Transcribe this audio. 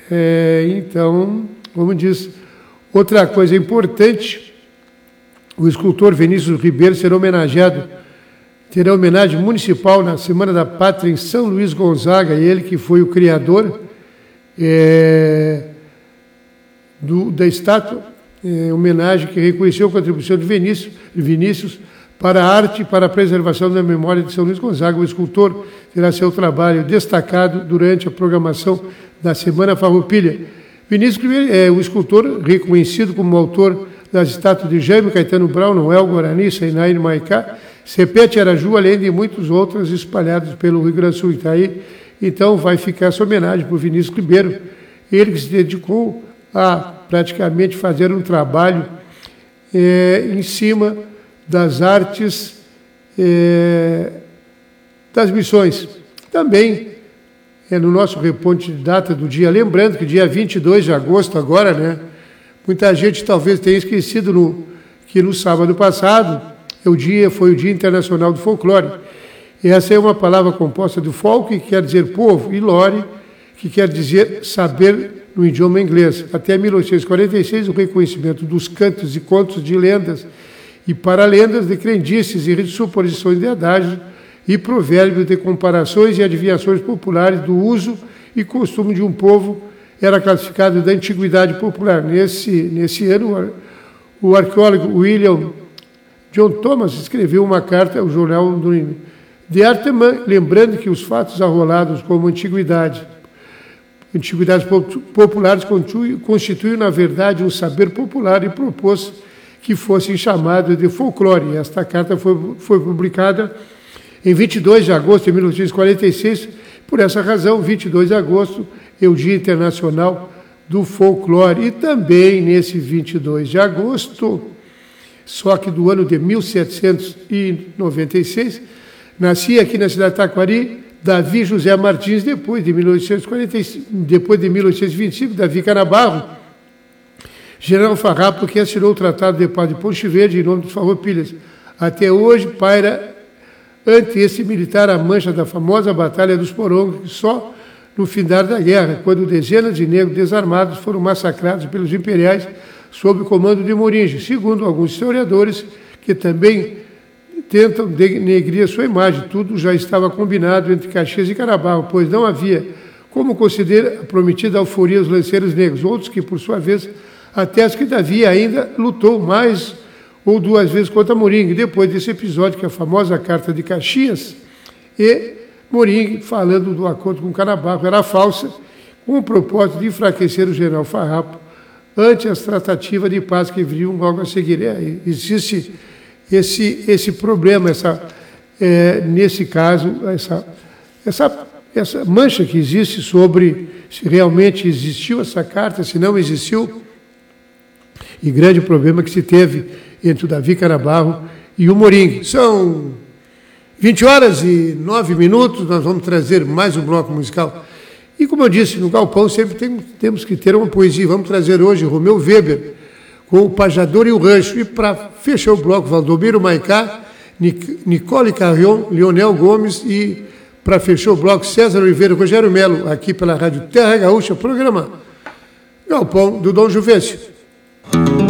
Então, como diz, outra coisa importante, o escultor Vinícius Ribeiro será homenageado, terá homenagem municipal na Semana da Pátria em São Luís Gonzaga, ele que foi o criador da estátua, homenagem que reconheceu a contribuição de Vinícius para a arte e para a preservação da memória de São Luís Gonzaga. O escultor terá seu trabalho destacado durante a programação da Semana Farroupilha. Vinícius é o escultor reconhecido como autor das estátuas de Jaime Caetano Brown, Noel Guarani, Seinaí Maicá, Sepete Araju, além de muitos outros espalhados pelo Rio Grande do Sul. Então vai ficar essa homenagem para o Vinícius Ribeiro, ele que se dedicou a praticamente fazer um trabalho em cima das artes das missões. Também no nosso reponte de data do dia, lembrando que dia 22 de agosto agora, né? Muita gente talvez tenha esquecido que no sábado passado foi o Dia Internacional do Folclore. E essa é uma palavra composta do folk, que quer dizer povo, e lore, que quer dizer saber no idioma inglês. Até 1946, o reconhecimento dos cantos e contos de lendas e paralendas, de crendices e suposições de adágios e provérbios, de comparações e adivinhações populares do uso e costume de um povo era classificado da antiguidade popular. Nesse ano, o arqueólogo William John Thomas escreveu uma carta ao jornal The Arteman, lembrando que os fatos arrolados como antiguidades populares constituem, na verdade, um saber popular e propôs que fossem chamados de folclore. E esta carta foi publicada em 22 de agosto de 1946. Por essa razão, 22 de agosto é o Dia Internacional do Folclore. E também, nesse 22 de agosto, só que do ano de 1796, nascia aqui na cidade de Taquari Davi José Martins, depois de 1825, Davi Canabarro, general farrapo que assinou o Tratado de Paz de Ponte Verde em nome dos farroupilhas. Até hoje paira ante esse militar a mancha da famosa Batalha dos Porongos, só no findar da guerra, quando dezenas de negros desarmados foram massacrados pelos imperiais sob o comando de Moringe, segundo alguns historiadores que também tentam denegrir a sua imagem. Tudo já estava combinado entre Caxias e Canabarro, pois não havia como conceder a prometida alforria aos lanceiros negros. Outros que, por sua vez, atestam que Davi ainda lutou mais ou duas vezes contra Moringue, depois desse episódio, que é a famosa Carta de Caxias, e Moringue, falando do acordo com Canabarro, era falsa, com o propósito de enfraquecer o general Farrapo ante as tratativas de paz que viriam logo a seguir. Existe esse problema, nesse caso, essa mancha que existe sobre se realmente existiu essa carta, se não existiu, e grande problema que se teve entre o Davi Canabarro e o Moringue. São 20h09, nós vamos trazer mais um bloco musical. E como eu disse, no Galpão sempre temos que ter uma poesia. Vamos trazer hoje Romeu Weber, com o Pajador e o Rancho. E para fechar o bloco, Valdomiro Maicá, Nicole Carrion, Leonel Gomes e, para fechar o bloco, César Oliveira e Rogério Melo, aqui pela Rádio Terra Gaúcha, programa Galpão do Dom Juvencio.